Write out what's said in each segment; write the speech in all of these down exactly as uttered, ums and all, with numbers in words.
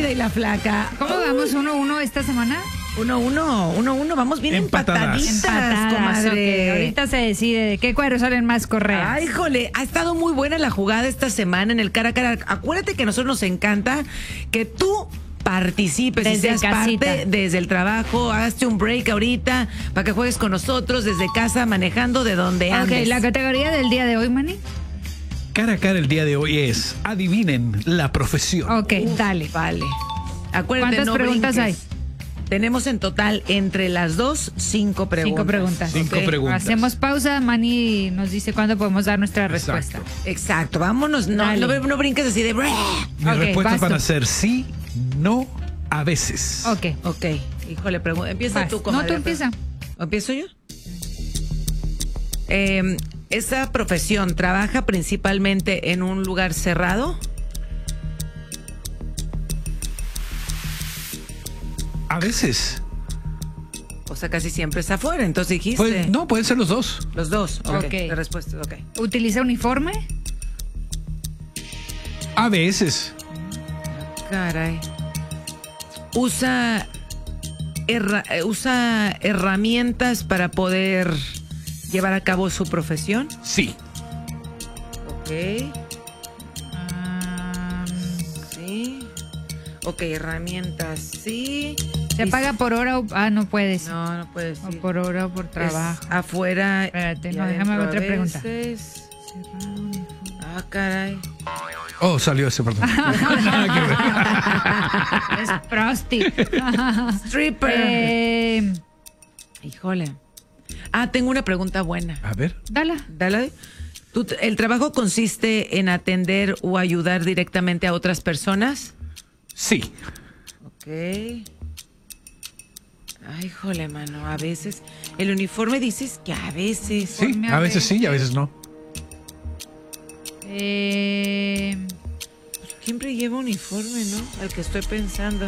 Armida y la Flaca. ¿Cómo vamos? ¿Uno uno esta semana? Uno, uno, uno, uno. Vamos bien Empatadas. empataditas, Empatadas, comadre. ok. Ahorita se decide de qué cuadros salen más correas. Ay, jole, ha estado muy buena la jugada esta semana en el cara a cara. Acuérdate que a nosotros nos encanta que tú participes y Desde seas casita. parte desde el trabajo. Hazte un break ahorita para que juegues con nosotros desde casa, manejando de donde Ok, andes. la categoría del día de hoy, Manny. Cara a cara el día de hoy es, adivinen la profesión. Ok, dale. Vale. Acuérdate, ¿Cuántas no preguntas brinques. Tenemos en total entre las dos cinco preguntas. Cinco preguntas. Cinco Ok. preguntas. Hacemos pausa, Manny nos dice cuándo podemos dar nuestra respuesta. Exacto, vámonos. No, Dale. no, no brinques así de... Mis Ok, respuestas vas van tú. a ser sí, no, a veces. Ok. Ok, híjole, pregunta. Empieza Vas. tú, No, comadre. tú empieza. ¿O empiezo yo? Eh, ¿Esa profesión trabaja principalmente en un lugar cerrado? A veces. O sea, casi siempre es afuera, entonces dijiste. Pues, no, pueden ser los dos. Los dos. Ok. Ok. La respuesta, ok. ¿Utiliza uniforme? A veces. Caray. Usa, herra- eh, usa herramientas para poder llevar a cabo su profesión. Sí. Ok. Ah, Sí. Ok, herramientas, sí. ¿Se Y- paga por hora o...? Ah, no puedes. No, no puede O ser. por hora o por trabajo. Es afuera. Espérate, y no, déjame adentro otra a pregunta. veces. Ah, caray. Oh, salió ese, perdón. Es prosti. Stripper. eh, Híjole. Ah, tengo una pregunta buena. A ver. dala. Dale. ¿Tú- ¿El trabajo consiste en atender o ayudar directamente a otras personas? Sí. Ok. Ay, híjole, mano. A veces. El uniforme dices que a veces. Sí, Ponme a a veces sí y a veces no. Eh, Siempre lleva uniforme, ¿no? El que estoy pensando.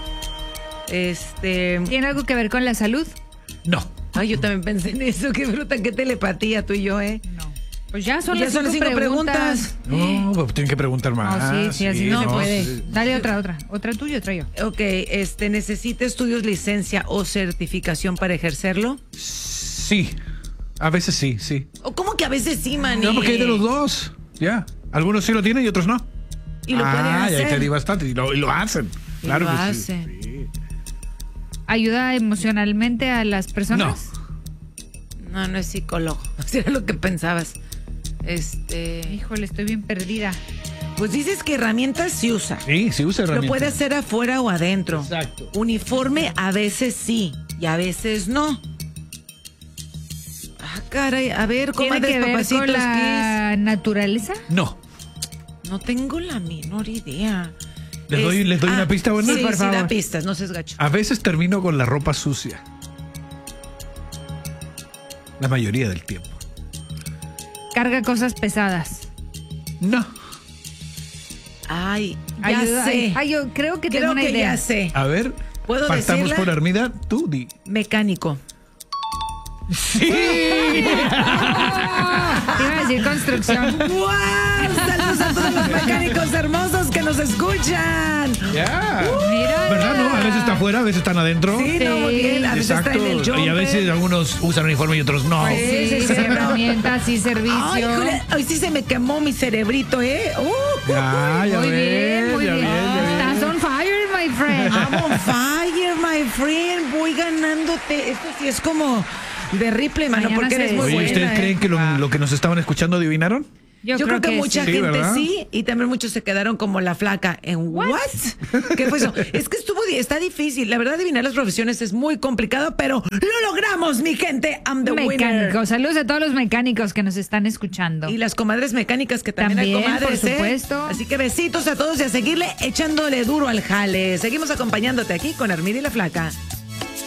Este. ¿Tiene algo que ver con la salud? No. Ay, yo también pensé en eso. Qué bruta, qué telepatía tú y yo, ¿eh? No. Pues ya son Ya las son las cinco cinco preguntas. No, pero tienen que preguntar No, más. sí, sí, así no se puede. sí. Dale otra, otra. Otra tuya, otra yo. Ok, este, ¿necesita estudios, licencia o certificación para ejercerlo? Sí. A veces sí, sí. ¿O cómo que a veces sí, man? No, porque hay de los dos. Ya. Algunos sí lo tienen y otros no. Y lo ah, pueden y ahí hacer. te di bastante. Y lo, y lo hacen. Y Claro lo que sí. hacen. Sí. ¿Ayuda emocionalmente a las personas? No, no es psicólogo. Eso era lo que pensabas. Este. Híjole, estoy bien perdida. Pues dices que herramientas sí usa. Sí, sí usa Lo herramientas. puede hacer afuera o adentro. Exacto. Uniforme a veces sí y a veces no. Ah, caray. A ver, ¿Tiene comadres, que ver papacitos, con la naturaleza? No. ¿qué es? No tengo la menor idea. ¿Les doy- les doy una pista, bueno? Sí, Sí, por sí, da favor. pistas, no seas gacho. A veces termino con la ropa sucia. La mayoría del tiempo. Carga cosas pesadas. No. Ay, ya Ayuda- sé. Ay, ay, yo creo que tengo Creo una que idea. ya sé. A ver. ¿Puedo partamos decirla? por Armida. Tú di. Mecánico. Sí. Te iba a decir construcción. ¡Wow! Saludos a todos los mecánicos hermosos que nos escuchan. Ya. Mira. ¿Verdad? No, a veces está afuera, a veces están adentro. Sí, no, muy bien. A veces Exacto. está en el jumper. Y a veces algunos usan uniforme y otros no. Pues sí, Sí, sí, sí, sí, no. herramientas y servicio. Ay, híjole, hoy sí se me quemó mi cerebrito, ¿eh? Uh, Ya, ya Muy ves, bien, muy ya bien. ves, ya ves. Estás on fire, my friend. I'm on fire, my friend. Voy ganándote. Esto sí es como de Ripley, mano, Mañana porque se eres muy Oye, buena. ¿ustedes ¿eh? creen que lo, lo que nos estaban escuchando adivinaron? Yo, creo, que, mucha sí. Sí, gente ¿verdad? sí, y también muchos se quedaron como la flaca. ¿En what? ¿Qué fue eso? Es que estuvo, di- está difícil. La verdad, adivinar las profesiones es muy complicado, pero lo logramos, mi gente. I'm the winner. Mecánicos. Saludos a todos los mecánicos que nos están escuchando. Y las comadres mecánicas que también, hay También, comadres, por ¿eh? supuesto. Así que besitos a todos y a seguirle echándole duro al jale. Seguimos acompañándote aquí con Armida y la Flaca.